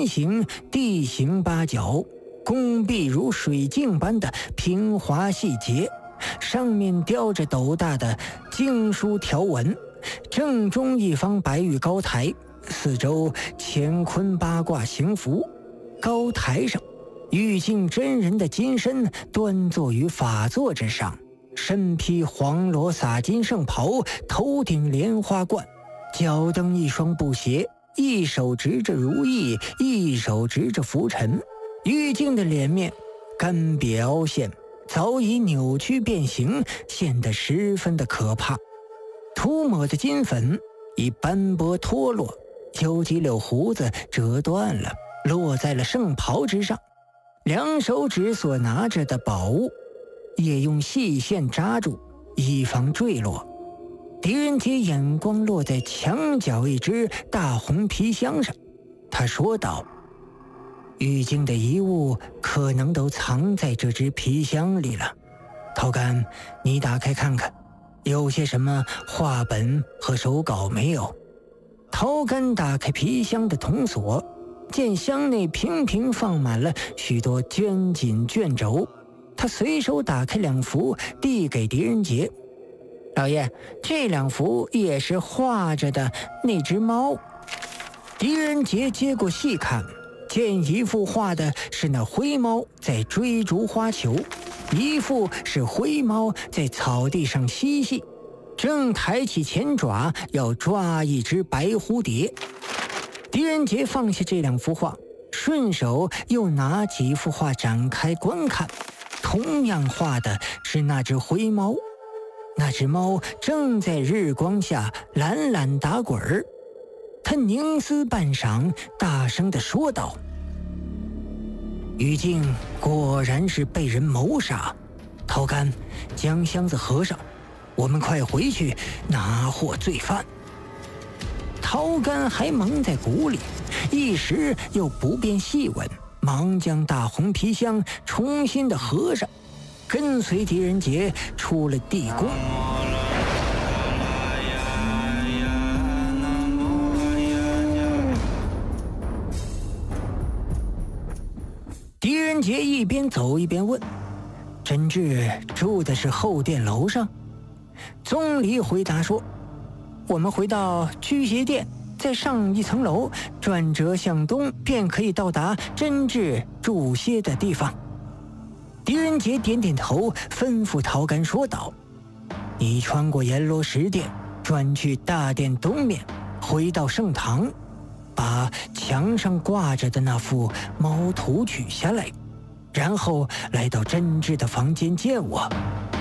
形地形八角，工壁如水镜般的平滑细节，上面雕着斗大的经书条纹。正中一方白玉高台，四周乾坤八卦行符。高台上，玉净真人的金身端坐于法座之上，身披黄罗洒金圣袍，头顶莲花冠，脚蹬一双布鞋，一手执着如意，一手执着拂尘。玉净的脸面干瘪凹陷，早已扭曲变形，显得十分的可怕。涂抹的金粉已斑驳脱落，有几绺胡子折断了，落在了圣袍之上。两手指所拿着的宝物也用细线扎住，以防坠落。狄仁杰眼光落在墙角一只大红皮箱上，他说道：玉净的遗物可能都藏在这只皮箱里了。陶干，你打开看看，有些什么画本和手稿没有？陶干打开皮箱的铜锁，见箱内平平放满了许多绢锦卷轴，他随手打开2幅，递给狄仁杰。老爷，这2幅也是画着的那只猫。狄仁杰接过细看，见一幅画的是那灰猫在追逐花球，一幅是灰猫在草地上嬉戏，正抬起前爪要抓一只白蝴蝶。狄仁杰放下这2幅画，顺手又拿几幅画展开观看，同样画的是那只灰猫。那只猫正在日光下懒懒打滚儿，他凝思半晌，大声地说道：玉净果然是被人谋杀。陶干，将箱子合上，我们快回去拿获罪犯。陶干还蒙在鼓里，一时又不便细问，忙将大红皮箱重新的合上，跟随狄仁杰出了地宫。狄仁杰一边走一边问：真挚住的是后殿楼上？宗离回答说：我们回到驱邪殿，再上1层楼，转折向东，便可以到达真挚住歇的地方。狄仁杰点点头，吩咐陶干说道：你穿过阎罗石殿，转去大殿东面，回到圣堂，把墙上挂着的那幅猫图取下来，然后来到真挚的房间见我。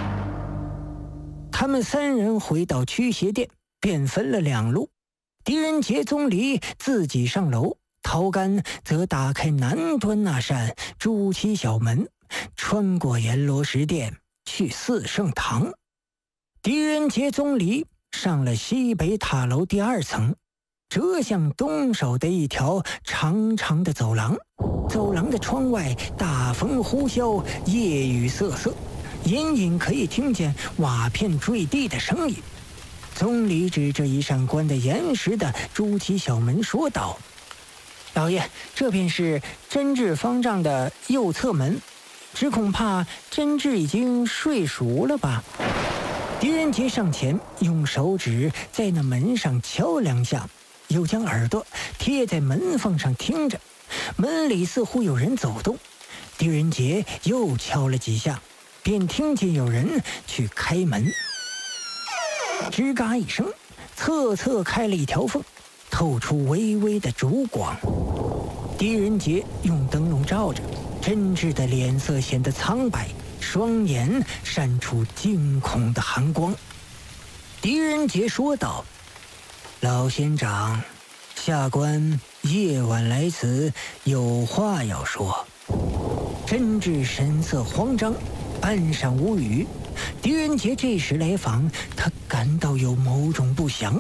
他们3人回到驱邪殿，便分了2路。狄仁杰、宗离自己上楼，陶干则打开南端那扇朱漆小门，穿过阎罗石殿去4圣堂。狄仁杰、宗离上了西北塔楼第2层，折向东首的一条长长的走廊。走廊的窗外大风呼啸，夜雨瑟瑟，隐隐可以听见瓦片坠地的声音。宗离指着一扇关得严实的朱漆小门说道：老爷，这便是真挚方丈的右侧门，只恐怕真挚已经睡熟了吧。狄仁杰上前用手指在那门上敲2下，又将耳朵贴在门缝上听着，门里似乎有人走动。狄仁杰又敲了几下，便听见有人去开门。吱嘎一声，侧开了一条缝，透出微微的烛光。狄仁杰用灯笼照着，真挚的脸色显得苍白，双眼闪出惊恐的寒光。狄仁杰说道：老仙长，下官夜晚来此有话要说。真挚神色慌张，半晌无语。狄仁杰这时来访，他感到有某种不祥。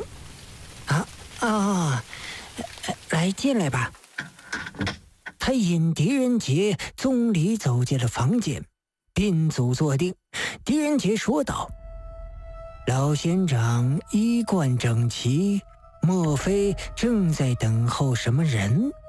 来，进来吧。他引狄仁杰、宗离走进了房间，宾足坐定。狄仁杰说道：老仙长衣冠整齐，莫非正在等候什么人？